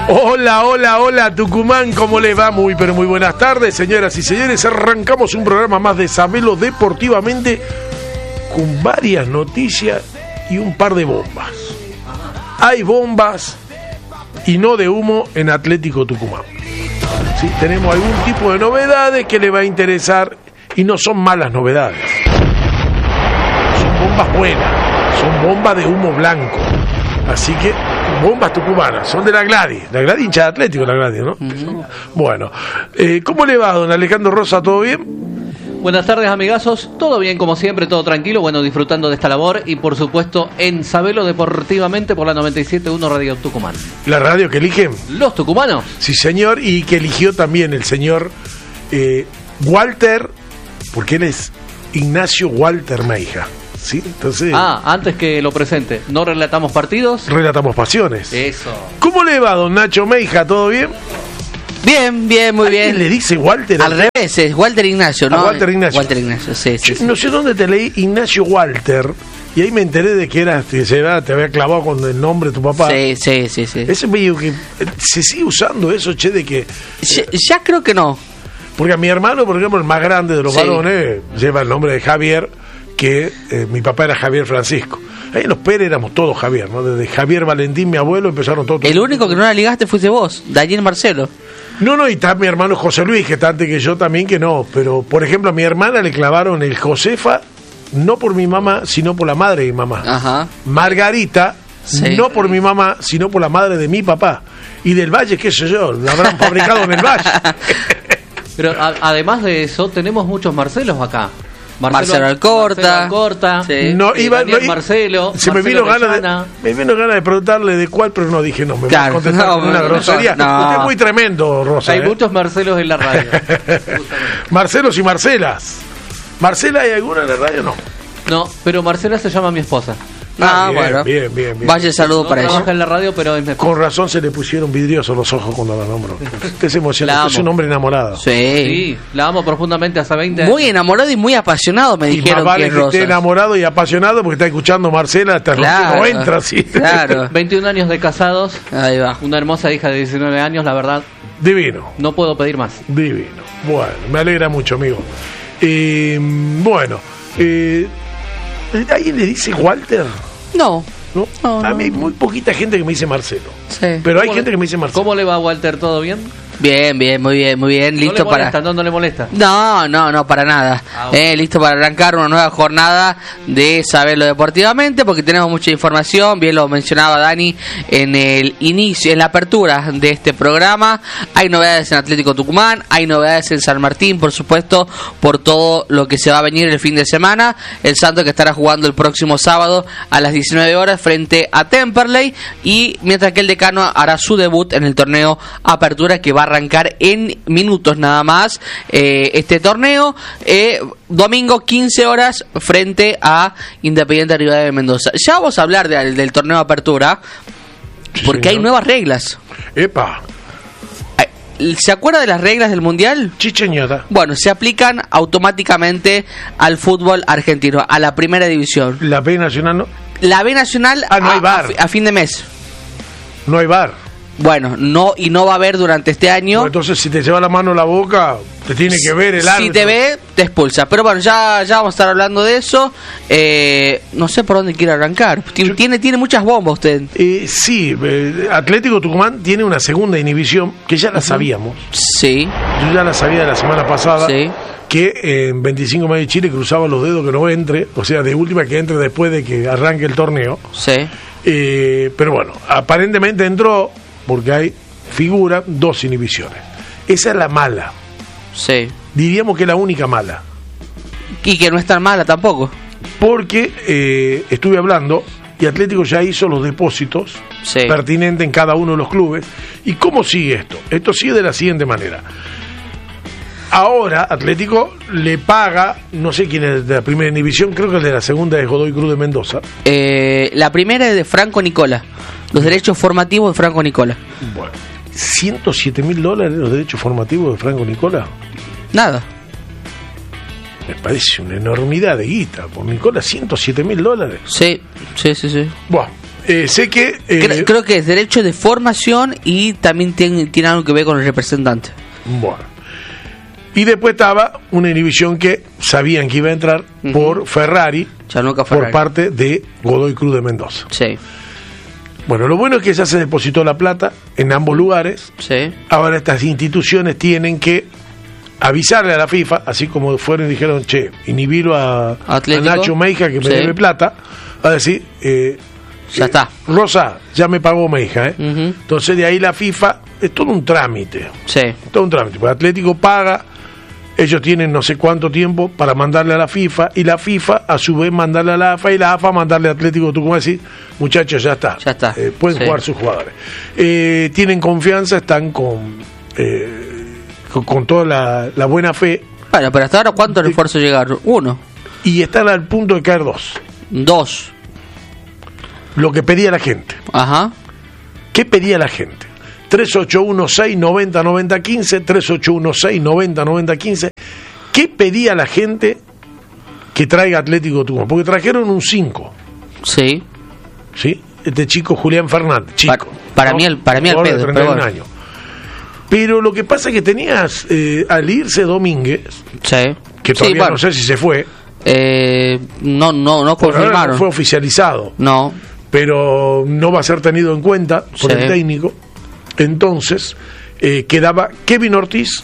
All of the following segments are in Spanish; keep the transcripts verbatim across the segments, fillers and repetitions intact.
Hola, hola, hola Tucumán, ¿cómo les va? Muy, pero muy buenas tardes, señoras y señores. Arrancamos un programa más de Sabelo Deportivamente con varias noticias y un par de bombas. Hay bombas y no de humo en Atlético Tucumán. ¿Sí? Tenemos algún tipo de novedades que le va a interesar y no son malas novedades. Son bombas buenas, son bombas de humo blanco. Así que bombas tucumanas, son de la Gladys, la Gladys hincha de Atlético, la Gladys, ¿no? Uh-huh. Bueno, eh, ¿cómo le va, don Alejandro Rosa? ¿Todo bien? Buenas tardes, amigazos, todo bien como siempre, todo tranquilo, bueno, disfrutando de esta labor y por supuesto en Sabelo Deportivamente por la noventa y siete punto uno Radio Tucumán. ¿La radio que eligen? Los tucumanos. Sí, señor, y que eligió también el señor eh, Walter, porque él es Ignacio Walter Meija. ¿Sí? Entonces, ah, antes que lo presente, ¿no relatamos partidos? Relatamos pasiones. Eso. ¿Cómo le va, don Nacho Meija? ¿Todo bien? Bien, bien, muy bien. ¿Quién le dice Walter? Al revés, es Walter Ignacio, ¿no? Ah, Walter Ignacio. Walter Ignacio, sí, sí, Yo, sí. No sé dónde te leí Ignacio Walter, y ahí me enteré de que eras, te, te había clavado con el nombre de tu papá. Sí, sí, sí, sí. Ese medio que se sigue usando eso, che, de que... Ya, ya creo que no. Porque a mi hermano, por ejemplo, el más grande de los Sí. varones, lleva el nombre de Javier, que eh, mi papá era Javier Francisco. Ahí en los Pérez éramos todos Javier, ¿no? Desde Javier Valentín, mi abuelo, empezaron todos. El único que no la ligaste fuiste vos, Daniel Marcelo. No, no, y está mi hermano José Luis, que está antes que yo también, que no. Pero, por ejemplo, a mi hermana le clavaron el Josefa, no por mi mamá, sino por la madre de mi mamá. Ajá. Margarita, Sí. no por mi mamá, sino por la madre de mi papá. Y del Valle, qué sé yo, la habrán fabricado en el Valle. Pero a, además de eso, tenemos muchos Marcelos acá. Marcelo Alcorta. Marcelo Alcorta. Sí. No, eh, iba, Daniel no, Marcelo. se me Marcelo vino ganas Orellana. de, me vino ganas de preguntarle de cuál, pero no dije, no, me Claro, voy a contestar no, con una no, grosería. no. Usted es muy tremendo, Rosa. Hay ¿eh? muchos Marcelos en la radio. Marcelos y Marcelas. ¿Marcela hay alguna en la radio? No. No, pero Marcela se llama mi esposa. Ah, bien, bueno. bien, bien, bien. Vaya saludo No para trabaja ella. en la radio, pero es mi esposa. Con razón se le pusieron vidriosos los ojos cuando la nombró. Usted se emociona, La usted es amo. un hombre enamorado. Sí. Sí, la amo profundamente hace veinte años. Muy enamorado y muy apasionado, me Y dijeron más vale que que esté Rosas. enamorado y apasionado porque está escuchando Marcela, hasta Claro, no entra así. claro. veintiún años de casados, Ahí va. una hermosa hija de diecinueve años, la verdad, Divino, no puedo pedir más. divino. Bueno, me alegra mucho, amigo. Eh, bueno, eh, ¿alguien le dice Walter? No. ¿No? No, A no. mí hay muy poquita gente que me dice Marcelo. Sí. Pero hay ¿Cómo gente le- que me dice Marcelo. ¿Cómo le va a Walter? ¿Todo bien? Bien, bien, muy bien, muy bien. ¿No Listo le para... molesta? ¿No, no le molesta? No, no, no, para nada. Ah, bueno. Eh, listo para arrancar una nueva jornada de Saberlo Deportivamente, porque tenemos mucha información, bien lo mencionaba Dani en el inicio, en la apertura de este programa. Hay novedades en Atlético Tucumán, hay novedades en San Martín, por supuesto, por todo lo que se va a venir el fin de semana. El Santo que estará jugando el próximo sábado a las diecinueve horas frente a Temperley, y mientras que el Decano hará su debut en el torneo Apertura, que va a arrancar en minutos nada más eh, este torneo, eh, domingo quince horas frente a Independiente Rivadavia de Mendoza. Ya vamos a hablar de- del torneo Apertura, porque Sí, hay señor. nuevas reglas. Epa, Eh, ¿Se acuerda de las reglas del Mundial? chicheñota. Bueno, se aplican automáticamente al fútbol argentino, a la primera división. La B Nacional no, La B Nacional Ah, no a, hay V A R. a fi- a fin de mes. no hay bar. Bueno, no, y no va a haber durante este año. Entonces, si te lleva la mano a la boca, te tiene que ver el Si árbitro. te ve, te expulsa. Pero bueno, ya, ya vamos a estar hablando de eso. Eh, no sé por dónde quiere arrancar. Tiene, tiene, tiene muchas bombas usted. Eh, sí, eh, Atlético Tucumán tiene una segunda inhibición que ya la sabíamos. Sí, Yo ya la sabía de la semana pasada. sí. Que en veinticinco de mayo de Chile cruzaba los dedos que no entre, o sea, de última que entre después de que arranque el torneo. Sí. Eh, pero bueno, aparentemente entró porque hay, figura, dos inhibiciones. Esa es la mala. Sí. Diríamos que es la única mala. Y que no es tan mala tampoco. Porque eh, estuve hablando y Atlético ya hizo los depósitos Sí. pertinentes en cada uno de los clubes. ¿Y cómo sigue esto? Esto sigue de la siguiente manera. Ahora Atlético le paga, no sé quién es de la primera inhibición, creo que el de la segunda es Godoy Cruz de Mendoza. Eh, la primera es de Franco Nicola. Los derechos formativos de Franco Nicola. Bueno, ciento siete mil dólares los derechos formativos de Franco Nicola. Nada. Me parece una enormidad de guita. Por Nicola, ciento siete mil dólares. Sí, sí, sí, sí. Bueno, Eh, sé que... Eh, creo, creo que es derecho de formación y también tiene, tiene algo que ver con el representante. Bueno. Y después estaba una inhibición que sabían que iba a entrar uh-huh. por Ferrari, Gianluca Ferrari, por parte de Godoy Cruz de Mendoza. Sí. Bueno, lo bueno es que ya se depositó la plata en ambos lugares. Sí. Ahora estas instituciones tienen que avisarle a la FIFA, así como fueron y dijeron, che, inhibirlo a, a Nacho Meija que me sí. debe plata, a decir, eh, ya eh, está. Rosa, ya me pagó Meija, ¿eh? Uh-huh. Entonces de ahí la FIFA, es todo un trámite. Sí. Todo un trámite. Porque Atlético paga, ellos tienen no sé cuánto tiempo para mandarle a la FIFA, y la FIFA a su vez mandarle a la A F A, y la A F A mandarle a Atlético Tucumán, decir, muchachos, ya está. Ya está. Eh, pueden sí. jugar sus jugadores. Eh, tienen confianza, están con... Eh, Con, con toda la, la buena fe. Bueno, pero hasta ahora, ¿cuántos refuerzos llegaron? Uno. Y están al punto de caer dos. Dos. Lo que pedía la gente. Ajá. ¿Qué pedía la gente? tres ocho uno seis nueve cero nueve cero uno cinco, tres ocho uno seis nueve cero nueve cero uno cinco. ¿Qué pedía la gente que traiga Atlético Tucumán? Porque trajeron un cinco. Sí. ¿Sí? Este chico Julián Fernández. Chico. Para, para ¿no? mí, el, para mí el Pedro. treinta y un años. Pero lo que pasa es que tenías eh, al irse Domínguez, sí. que todavía sí, bueno. no sé si se fue. Eh, no, no, no confirmaron. No fue oficializado. No. Pero no va a ser tenido en cuenta por sí. el técnico. Entonces, eh, quedaba Kevin Ortiz,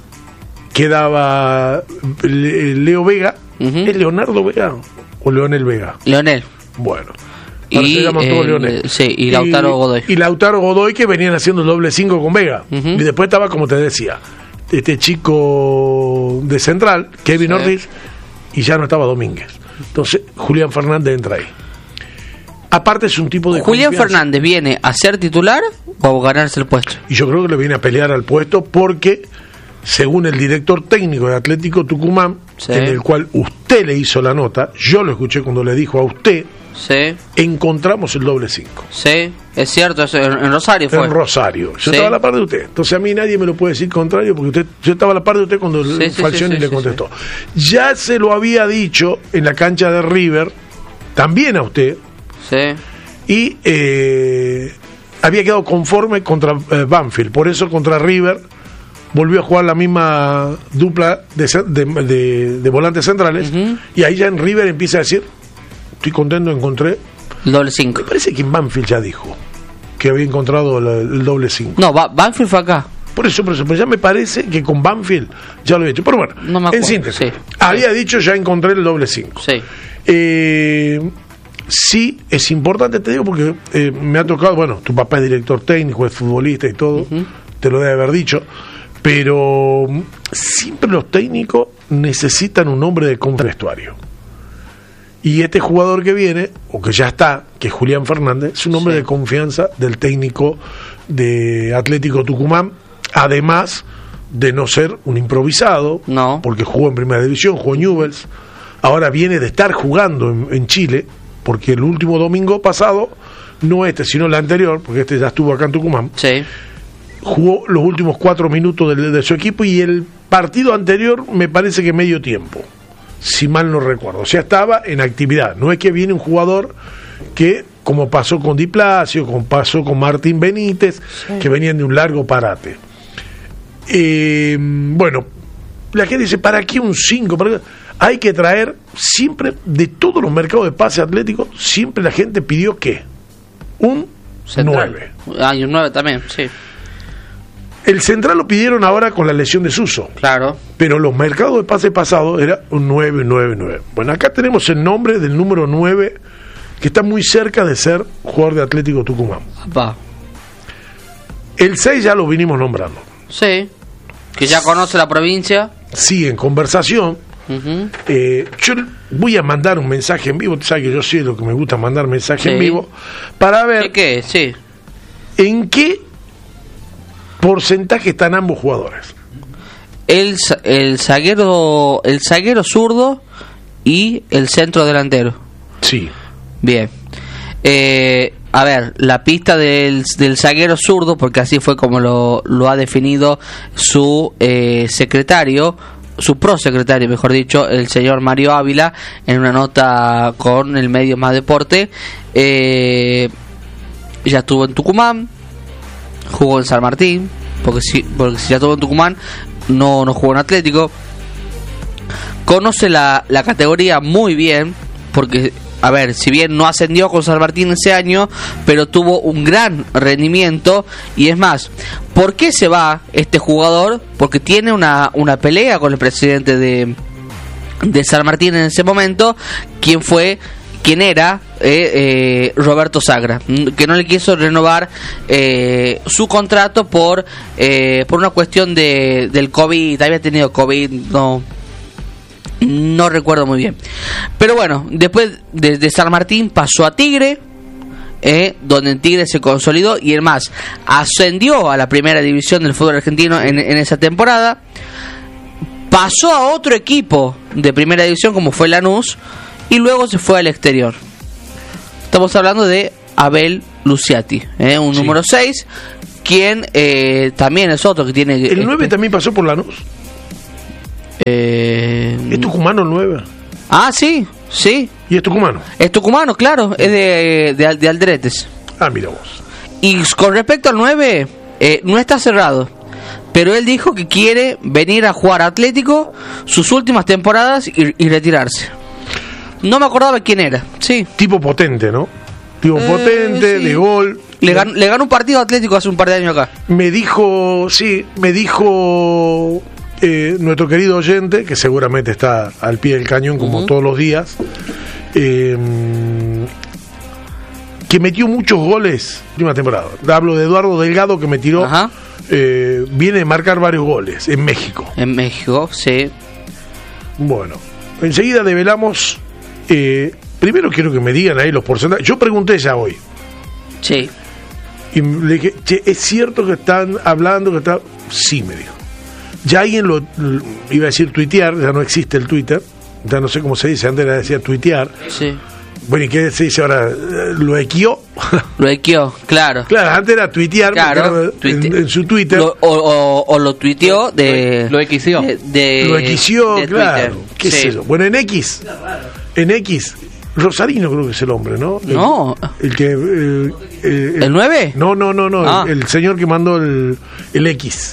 quedaba Leo Vega. Uh-huh. ¿Es Leonardo Vega o Leonel Vega? Leonel. Bueno. Y, eh, sí, y Lautaro y, Godoy. Y Lautaro Godoy, que venían haciendo el doble cinco con Vega. Uh-huh. Y después estaba, como te decía, este chico de central, Kevin sí. Ortiz, y ya no estaba Domínguez. Entonces, Julián Fernández entra ahí. Aparte es un tipo de Julián confianza. Fernández viene a ser titular o a ganarse el puesto. Y yo creo que le viene a pelear al puesto porque, según el director técnico de Atlético Tucumán, sí. en el cual usted le hizo la nota, yo lo escuché cuando le dijo a usted, sí. encontramos el doble cinco. Sí, es cierto, eso en, en Rosario fue. En Rosario. Yo sí. estaba a la par de usted. Entonces a mí nadie me lo puede decir contrario porque usted, yo estaba a la par de usted cuando sí, sí, Falcioni sí, sí, le contestó. Sí, sí. Ya se lo había dicho en la cancha de River, también a usted. Sí. Y eh, había quedado conforme contra eh, Banfield. Por eso contra River volvió a jugar la misma dupla de, de, de, de volantes centrales. Uh-huh. Y ahí ya en River empieza a decir, estoy contento, encontré el doble cinco. Me parece que en Banfield ya dijo que había encontrado la, el doble cinco. No, ba- Banfield fue acá. Por eso, por eso, pero ya me parece que con Banfield ya lo había hecho. Pero bueno, no me acuerdo, en síntesis, sí. había dicho ya encontré el doble cinco. Sí. Eh, sí, es importante, te digo, porque eh, me ha tocado, bueno, tu papá es director técnico, es futbolista y todo, uh-huh. te lo debe haber dicho, pero siempre los técnicos necesitan un hombre de confianza vestuario. Y este jugador que viene, o que ya está, que es Julián Fernández, es un hombre sí. de confianza del técnico de Atlético Tucumán, además de no ser un improvisado, no. porque jugó en Primera División, jugó en Newell's, ahora viene de estar jugando en, en Chile, porque el último domingo pasado, no este, sino el anterior, porque este ya estuvo acá en Tucumán, sí. jugó los últimos cuatro minutos de, de su equipo, y el partido anterior me parece que medio tiempo, si mal no recuerdo, o sea, estaba en actividad. No es que viene un jugador que, como pasó con Di Placio, como pasó con Martín Benítez, sí. que venían de un largo parate. Eh, bueno, la gente dice, ¿para qué un cinco? ¿Para qué? Hay que traer siempre, de todos los mercados de pase atléticos, siempre la gente pidió ¿qué? Un nueve. Ah, y un nueve también, sí. El central lo pidieron ahora con la lesión de Suso. Claro. Pero los mercados de pase pasado era un nueve, nueve, nueve. Bueno, acá tenemos el nombre del número nueve, que está muy cerca de ser jugador de Atlético Tucumán. Va. El seis ya lo vinimos nombrando. Sí. Que ya conoce la provincia. Sí, en conversación. Uh-huh. Eh, yo voy a mandar un mensaje en vivo. Tú sabes que yo sé lo que me gusta mandar mensaje sí. en vivo. Para ver. ¿Qué? Sí. ¿En qué porcentaje están ambos jugadores? El, el zaguero el zaguero zurdo y el centro delantero. Sí. Bien. Eh, a ver, la pista del, del zaguero zurdo, porque así fue como lo, lo ha definido su eh, secretario, su prosecretario, mejor dicho, el señor Mario Ávila, en una nota con el medio Más Deporte. Eh, ya estuvo en Tucumán, jugó en San Martín, porque si, porque si ya estuvo en Tucumán, no, no jugó en Atlético. Conoce la, la categoría muy bien, porque, a ver, si bien no ascendió con San Martín ese año, pero tuvo un gran rendimiento. Y es más, ¿por qué se va este jugador? Porque tiene una, una pelea con el presidente de, de San Martín en ese momento, quien fue... quien era eh, eh, Roberto Sagra, que no le quiso renovar eh, su contrato por eh, por una cuestión de del COVID. Había tenido COVID, no no recuerdo muy bien, pero bueno, después de, de San Martín pasó a Tigre, eh, donde en Tigre se consolidó y el más ascendió a la primera división del fútbol argentino en, en esa temporada. Pasó a otro equipo de primera división como fue Lanús, y luego se fue al exterior. Estamos hablando de Abel Luciati, ¿eh? un sí. número seis, quien eh, también es otro que tiene... ¿El este... nueve también pasó por Lanús? Eh... ¿Es tucumano el nueve? Ah, sí, sí. ¿Y es tucumano? Es tucumano, claro, es de, de, de Aldretes. Ah, mira vos. Y con respecto al nueve, eh, no está cerrado, pero él dijo que quiere venir a jugar a Atlético sus últimas temporadas y, y retirarse. No me acordaba quién era, sí. Tipo potente, ¿no? Tipo eh, potente, sí. de gol. Le ganó, le ganó un partido Atlético hace un par de años acá. Me dijo, sí, me dijo eh, nuestro querido oyente, que seguramente está al pie del cañón como uh-huh. todos los días, eh, que metió muchos goles en última temporada. Hablo de Eduardo Delgado, que me tiró, eh, viene de marcar varios goles en México. En México, sí. Bueno, enseguida develamos... Eh, primero quiero que me digan ahí los porcentajes. Yo pregunté ya hoy. Sí. Y le dije, che, ¿es cierto que están hablando que está? Sí, me dijo. Ya alguien lo, lo iba a decir tuitear, ya no existe el Twitter, ya no sé cómo se dice, antes era decía tuitear. Sí. Bueno, ¿y qué se dice ahora? ¿Lo equió? Lo equió, claro. Claro, antes era tuitear, claro, tuite- en, en su Twitter. Lo, o, o, o lo tuiteó de... Lo equició. De, de, lo equició, de claro. Twitter. ¿Qué sí. es eso? Bueno, en X, en X, Rosarino creo que es el hombre, ¿no? El, no. El que... Eh, eh, ¿El nueve? No, no, no, no. Ah. El, el señor que mandó el, el X.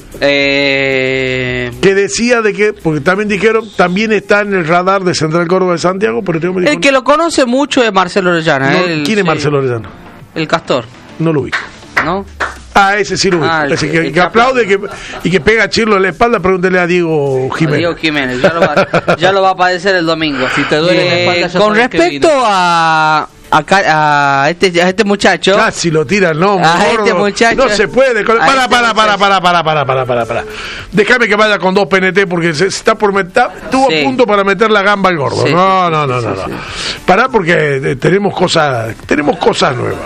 Eh... Que decía de que, porque también dijeron, también está en el radar de Central Córdoba de Santiago, pero tengo que El que lo conoce mucho es Marcelo Orellana. No, el, ¿quién es sí. Marcelo Orellana? El Castor. No lo ubico. ¿No? Ah, ese sí lo ubico. Ah, ese el, que, el que que aplaude que, y que pega a Chirlo en la espalda, pregúntele a Diego Jiménez. A Diego Jiménez, ya lo, va, ya lo va a padecer el domingo. Si te duele eh, la espalda, ya con sabes que respecto vino. a... A, a, este, a este muchacho. Casi lo tira el nombre. A gordo. este muchacho. No se puede. Para, para, este para, para, para, para, para, para, para, para. Déjame que vaya con dos P N T porque se está por meter. Estuvo sí. a punto para meter la gamba al gordo. Sí, no, sí, no, sí, no, sí, no, sí, no. sí. Pará porque eh, tenemos cosas, tenemos cosas nuevas.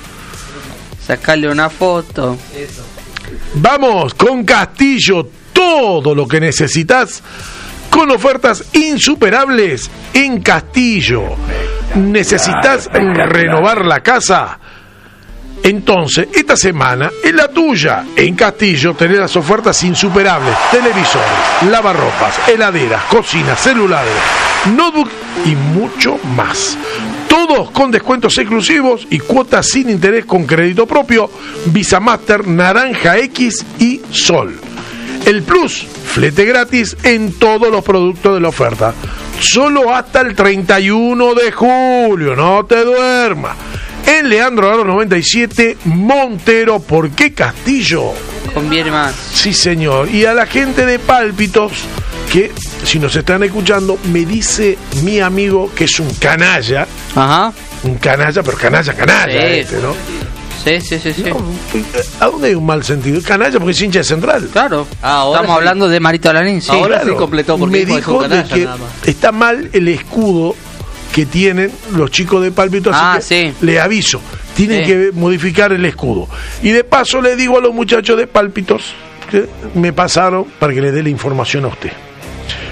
Sacarle una foto. Eso. Vamos con Castillo. Todo lo que necesitas con ofertas insuperables en Castillo. ¿Necesitas renovar la casa? Entonces, esta semana es la tuya. En Castillo tenés las ofertas insuperables: televisores, lavarropas, heladeras, cocinas, celulares, notebook y mucho más. Todos con descuentos exclusivos y cuotas sin interés con crédito propio, Visa Master, Naranja X y Sol. El plus, flete gratis en todos los productos de la oferta. Solo hasta el treinta y uno de julio, no te duermas. En Leandro Aro noventa y siete, Montero, ¿por qué Castillo? Conviene más. Sí, señor. Y a la gente de Pálpitos, que si nos están escuchando, me dice mi amigo que es un canalla. Ajá. Un canalla, pero canalla, canalla, Sí. este, ¿no? Sí, sí, sí, sí. No, ¿a dónde hay un mal sentido? Canalla porque es hincha de Central. Claro. Ahora Estamos sí. hablando de Marito Alanín, sí. Ahora Claro. sí completó porque me dijo, dijo es un de canalla que nada más. está mal el escudo que tienen los chicos de Pálpitos, Ah, así que sí. le aviso, tienen Sí. que modificar el escudo. Y de paso le digo a los muchachos de Pálpitos que me pasaron para que le dé la información a usted.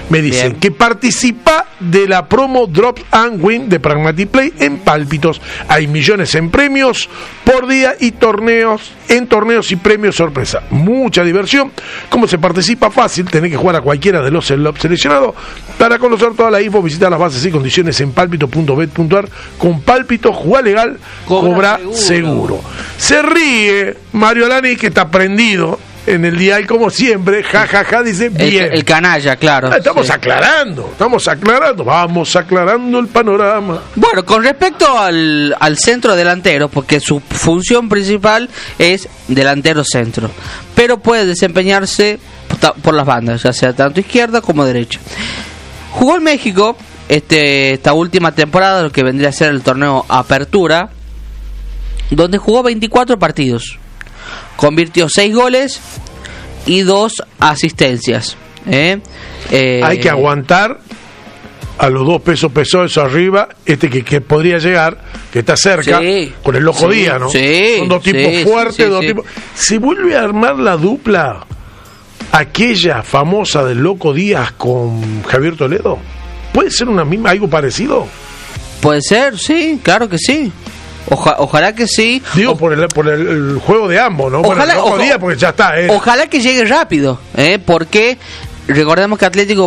Me dicen Bien. que participa de la promo Drop and Win de Pragmatic Play en Pálpitos. Hay millones en premios por día y torneos, en torneos y premios sorpresa. Mucha diversión. ¿Cómo se participa? Fácil, tenés que jugar a cualquiera de los slots seleccionados. Para conocer toda la info, visita las bases y condiciones en pálpito punto bet punto ar. Con Pálpito, juega legal, cobra, Cobra seguro. seguro. Se ríe Mario Alani, que está prendido en el dial como siempre, ja ja ja, dice El, bien. el canalla, claro. Ah, estamos sí. aclarando, estamos aclarando, vamos aclarando el panorama. Bueno, con respecto al, al centro delantero, porque su función principal es delantero centro, pero puede desempeñarse ta- por las bandas, ya sea tanto izquierda como derecha. Jugó en México este, esta última temporada, lo que vendría a ser el torneo Apertura, donde jugó veinticuatro partidos, convirtió seis goles y dos asistencias. ¿eh? Eh, Hay que aguantar a los dos pesos pesos arriba, este que, que podría llegar, que está cerca, Sí, con el Loco sí, Díaz, ¿no? sí, Son dos tipos sí, fuertes, sí, dos sí. tipos. Se vuelve a armar la dupla, aquella famosa del Loco Díaz con Javier Toledo. ¿Puede ser una misma, algo parecido? Puede ser, sí, claro que sí. Oja- ojalá que sí. Digo, por el, por el, el juego de ambos, ¿no? Bueno, Ojalá, el Loco oja- Díaz, porque ya está, ¿eh? Ojalá que llegue rápido, ¿eh? Porque recordemos que Atlético